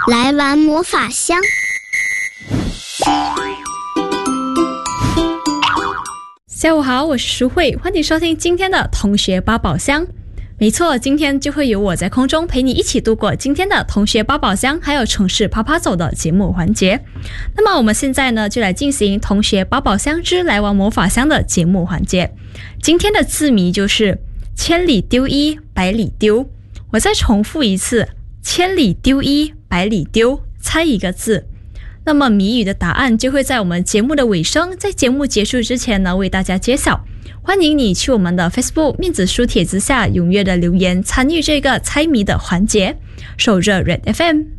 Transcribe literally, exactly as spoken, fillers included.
来玩魔法箱。 下午好，我是淑慧，欢迎收听今天的同学八宝箱。没错，今天就会由我在空中陪你一起度过今天的同学八宝箱还有城市趴趴走的节目环节。那么我们现在呢就来进行同学八宝箱之来玩魔法箱的节目环节。今天的字谜就是千里丢一百里丢。我再重复一次，千里丢一百里丢，猜一个字。那么谜语的答案就会在我们节目的尾声，在节目结束之前呢为大家揭晓。欢迎你去我们的 Facebook 面子书帖之下踊跃的留言参与这个猜谜的环节。守着 Red F M。